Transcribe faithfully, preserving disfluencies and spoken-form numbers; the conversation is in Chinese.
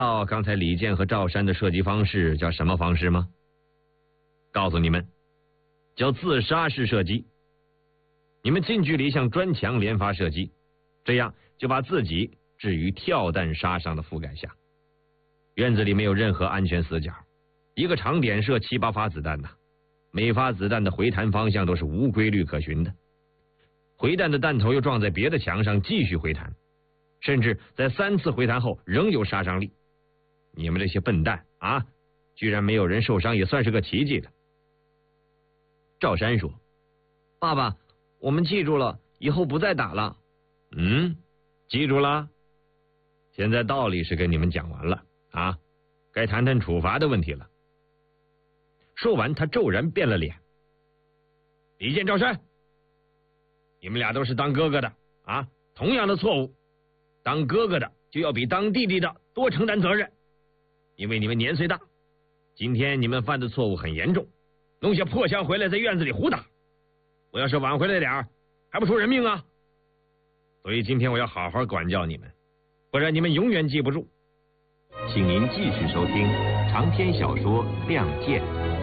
道刚才李健和赵山的射击方式叫什么方式吗？告诉你们，叫自杀式射击。你们近距离向砖墙连发射击，这样就把自己置于跳弹杀伤的覆盖下。院子里没有任何安全死角，一个长点射七八发子弹呐、啊，每发子弹的回弹方向都是无规律可循的。回弹的弹头又撞在别的墙上继续回弹，甚至在三次回弹后仍有杀伤力。你们这些笨蛋啊，居然没有人受伤，也算是个奇迹了。赵山说：“ 爸爸，我们记住了，以后不再打了。” 嗯，记住了。现在道理是跟你们讲完了啊，该谈谈处罚的问题了。说完，他骤然变了脸。李健、赵山，你们俩都是当哥哥的啊，同样的错误，当哥哥的就要比当弟弟的多承担责任，因为你们年岁大。今天你们犯的错误很严重，弄下破枪回来在院子里胡打，我要是晚回来点儿，还不出人命啊！所以今天我要好好管教你们，不然你们永远记不住。 请您继续收听长篇小说《亮剑》。